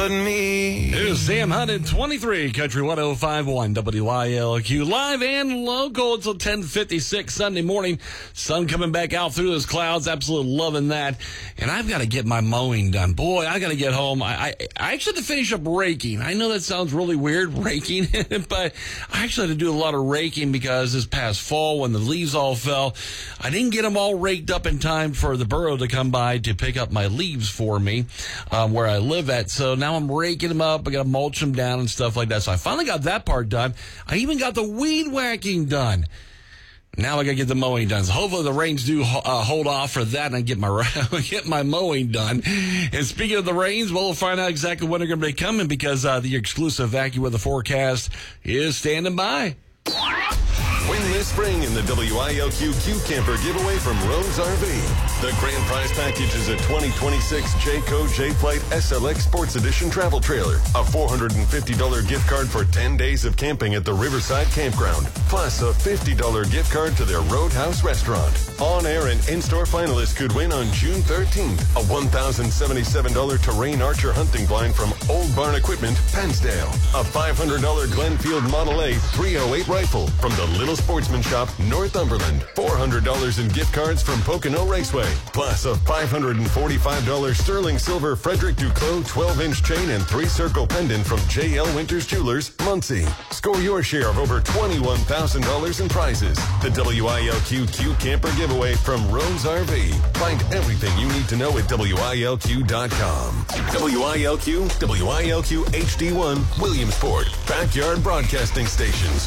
but me. Here's Sam Hunt at 23, Country 105.1 WYLQ, live and local until 10:56 Sunday morning. Sun coming back out through those clouds, absolutely loving that. And I've got to get my mowing done. Boy, I got to get home. I actually had to finish up raking. I know that sounds really weird, raking, but I actually had to do a lot of raking because this past fall when the leaves all fell, I didn't get them all raked up in time for the borough to come by to pick up my leaves for me where I live at. So now I'm raking them up. I got to mulch them down and stuff like that. So I finally got that part done. I even got the weed whacking done. Now I got to get the mowing done. So hopefully the rains do hold off for that and I get my mowing done. And speaking of the rains, we'll find out exactly when they're going to be coming because the exclusive AccuWeather forecast is standing by. Win this spring in the WILQ Q Camper giveaway from Rose RV. The grand prize package is a 2026 Jayco J-Flight SLX Sports Edition travel trailer, a $450 gift card for 10 days of camping at the Riverside Campground, plus a $50 gift card to their Roadhouse restaurant. On-air and in-store finalists could win on June 13th a $1,077 Terrain Archer hunting blind from Old Barn Equipment, Pennsdale, a $500 Glenfield Model A 308 rifle from the Little Sportsman Shop, Northumberland, $400 in gift cards from Pocono Raceway, plus a $545 sterling silver Frederick Duclos 12-inch chain and 3-circle pendant from J.L. Winters Jewelers, Muncie. Score your share of over $21,000 in prizes. The WILQ Q Camper giveaway from Rose RV. Find everything you need to know at WILQ.com. WILQ, WILQ HD1, Williamsport, Backyard Broadcasting Stations.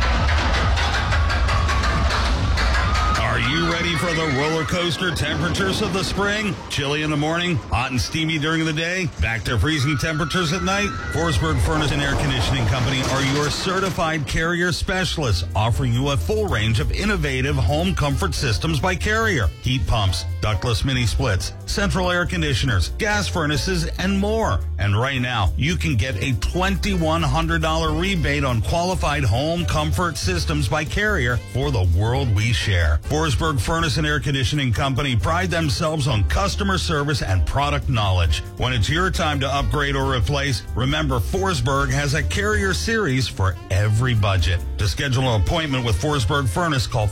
Are you ready for the roller coaster temperatures of the spring? Chilly in the morning, hot and steamy during the day, back to freezing temperatures at night? Forsberg Furnace and Air Conditioning Company are your certified Carrier specialists, offering you a full range of innovative home comfort systems by Carrier. Heat pumps, ductless mini splits, central air conditioners, gas furnaces, and more. And right now, you can get a $2,100 rebate on qualified home comfort systems by Carrier for the world we share. Forsberg Furnace and Air Conditioning Company pride themselves on customer service and product knowledge. When it's your time to upgrade or replace, remember Forsberg has a Carrier series for every budget. To schedule an appointment with Forsberg Furnace, call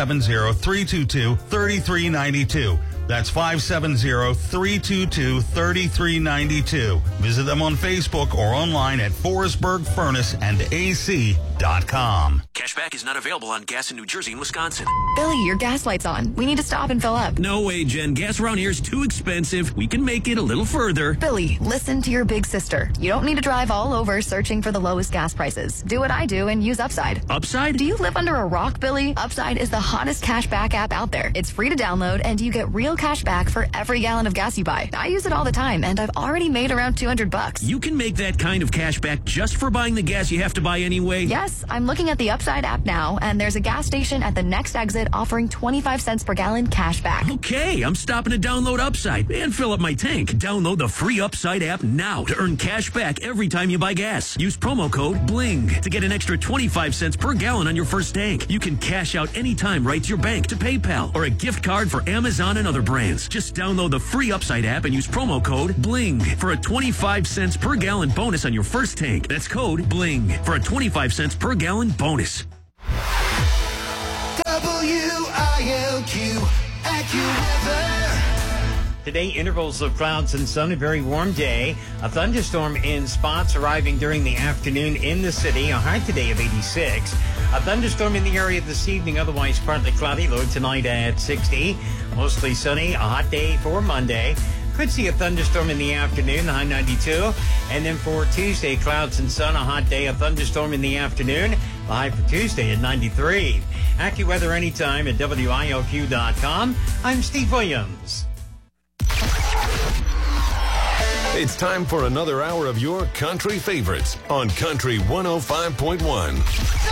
570-322-3392. That's 570-322-3392. Visit them on Facebook or online at ForsbergFurnaceandAC.com. Cashback is not available on gas in New Jersey and Wisconsin. Billy, your gas light's on. We need to stop and fill up. No way, Jen. Gas around here is too expensive. We can make it a little further. Billy, listen to your big sister. You don't need to drive all over searching for the lowest gas prices. Do what I do and use Upside. Upside? Do you live under a rock, Billy? Upside is the hottest cashback app out there. It's free to download, and you get real cash back for every gallon of gas you buy. I use it all the time, and I've already made around $200. You can make that kind of cash back just for buying the gas you have to buy anyway? Yes, I'm looking at the Upside app now, and there's a gas station at the next exit offering 25 cents per gallon cash back. Okay, I'm stopping to download Upside and fill up my tank. Download the free Upside app now to earn cash back every time you buy gas. Use promo code BLING to get an extra 25 cents per gallon on your first tank. You can cash out anytime right to your bank, to PayPal, or a gift card for Amazon and other brands. Just download the free Upside app and use promo code BLING for a 25 cents per gallon bonus on your first tank. That's code BLING for a 25 cents per gallon bonus. WILQ AccuWeather. Today, intervals of clouds and sun, a very warm day. A thunderstorm in spots arriving during the afternoon in the city. A high today of 86. A thunderstorm in the area this evening, otherwise partly cloudy. Low tonight at 60. Mostly sunny. A hot day for Monday. Could see a thunderstorm in the afternoon, high 92. And then for Tuesday, clouds and sun, a hot day, a thunderstorm in the afternoon, the high for Tuesday at 93. AccuWeather anytime at WILQ.com. I'm Steve Williams. It's time for another hour of your country favorites on Country 105.1.